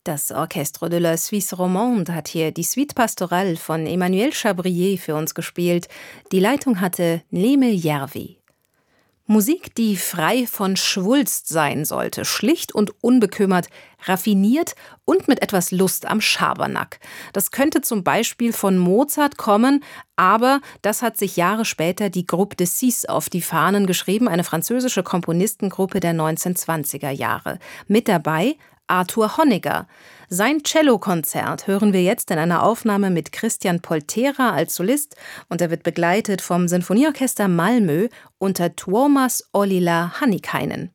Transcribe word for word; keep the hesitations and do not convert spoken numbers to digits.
Das Orchestre de la Suisse Romande hat hier die Suite Pastorale von Emmanuel Chabrier für uns gespielt. Die Leitung hatte Neme Järvi. Musik, die frei von Schwulst sein sollte, schlicht und unbekümmert, raffiniert und mit etwas Lust am Schabernack. Das könnte zum Beispiel von Mozart kommen, aber das hat sich Jahre später die Groupe de Six auf die Fahnen geschrieben, eine französische Komponistengruppe der neunzehnhundertzwanziger Jahre. Mit dabei Arthur Honegger. Sein Cellokonzert hören wir jetzt in einer Aufnahme mit Christian Poltera als Solist und er wird begleitet vom Sinfonieorchester Malmö unter Tuomas Ollila Hannikainen.